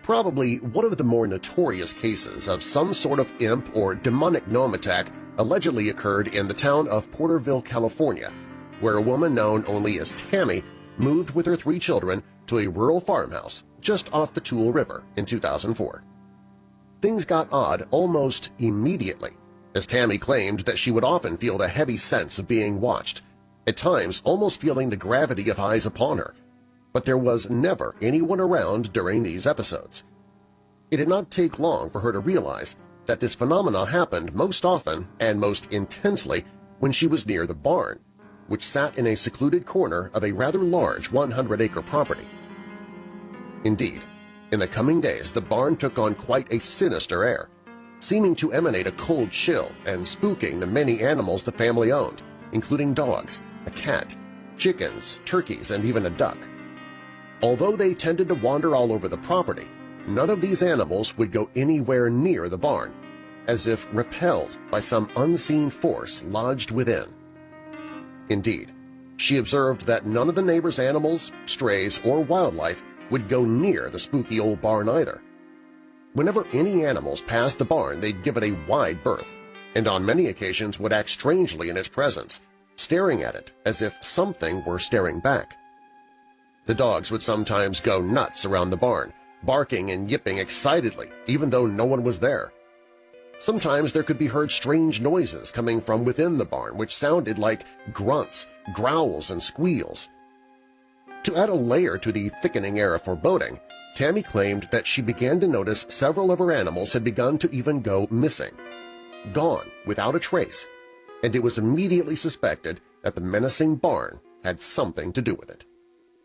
Probably one of the more notorious cases of some sort of imp or demonic gnome attack allegedly occurred in the town of Porterville, California, where a woman known only as Tammy moved with her 3 children to a rural farmhouse just off the Toole River in 2004. Things got odd almost immediately, as Tammy claimed that she would often feel the heavy sense of being watched, at times almost feeling the gravity of eyes upon her, but there was never anyone around during these episodes. It did not take long for her to realize that this phenomenon happened most often and most intensely when she was near the barn, which sat in a secluded corner of a rather large 100-acre property. Indeed, in the coming days the barn took on quite a sinister air, seeming to emanate a cold chill and spooking the many animals the family owned, including dogs, a cat, chickens, turkeys, and even a duck. Although they tended to wander all over the property, none of these animals would go anywhere near the barn, as if repelled by some unseen force lodged within. Indeed, she observed that none of the neighbors' animals, strays, or wildlife would go near the spooky old barn either. Whenever any animals passed the barn, they'd give it a wide berth, and on many occasions would act strangely in its presence, staring at it as if something were staring back. The dogs would sometimes go nuts around the barn, barking and yipping excitedly even though no one was there. Sometimes there could be heard strange noises coming from within the barn which sounded like grunts, growls, and squeals. To add a layer to the thickening air of foreboding, Tammy claimed that she began to notice several of her animals had begun to even go missing, gone without a trace, and it was immediately suspected that the menacing barn had something to do with it.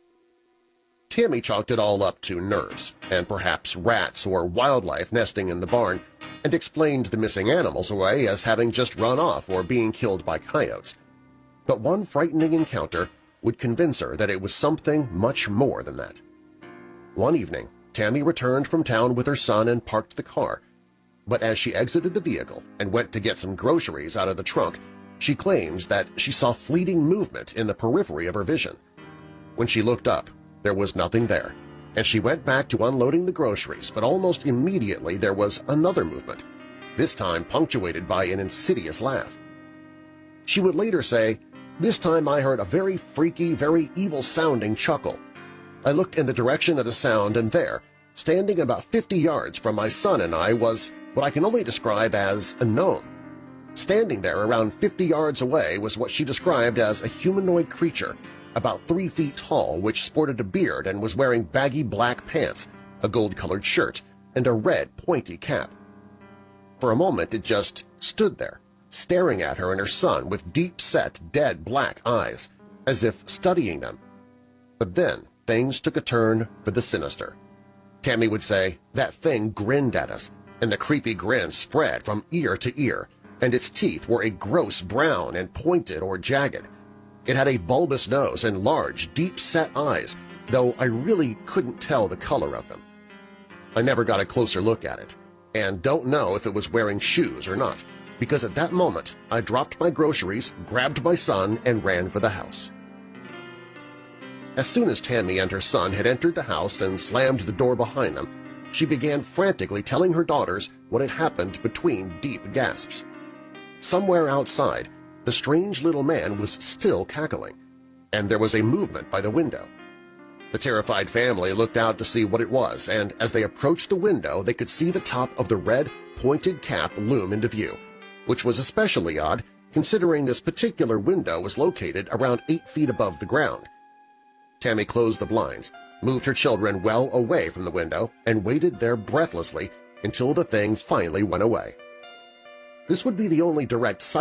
Tammy chalked it all up to nerves, and perhaps rats or wildlife nesting in the barn, and explained the missing animals away as having just run off or being killed by coyotes. But one frightening encounter would convince her that it was something much more than that. One evening, Tammy returned from town with her son and parked the car, but as she exited the vehicle and went to get some groceries out of the trunk, she claims that she saw fleeting movement in the periphery of her vision. When she looked up, there was nothing there, and she went back to unloading the groceries, but almost immediately there was another movement, this time punctuated by an insidious laugh. She would later say, "This time I heard a very freaky, very evil-sounding chuckle. I looked in the direction of the sound, and there, standing about 50 yards from my son and I, was what I can only describe as a gnome. Standing there around 50 yards away was what she described as a humanoid creature, about 3 feet tall, which sported a beard and was wearing baggy black pants, a gold-colored shirt, and a red pointy cap. For a moment it just stood there, staring at her and her son with deep-set, dead black eyes, as if studying them. But then things took a turn for the sinister. Tammy would say, "That thing grinned at us, and the creepy grin spread from ear to ear, and its teeth were a gross brown and pointed or jagged. It had a bulbous nose and large, deep-set eyes, though I really couldn't tell the color of them. I never got a closer look at it, and don't know if it was wearing shoes or not, because at that moment I dropped my groceries, grabbed my son, and ran for the house." As soon as Tammy and her son had entered the house and slammed the door behind them, she began frantically telling her daughters what had happened between deep gasps. Somewhere outside, the strange little man was still cackling, and there was a movement by the window. The terrified family looked out to see what it was, and as they approached the window they could see the top of the red, pointed cap loom into view, which was especially odd considering this particular window was located around 8 feet above the ground. Tammy closed the blinds, moved her children well away from the window, and waited there breathlessly until the thing finally went away. This would be the only direct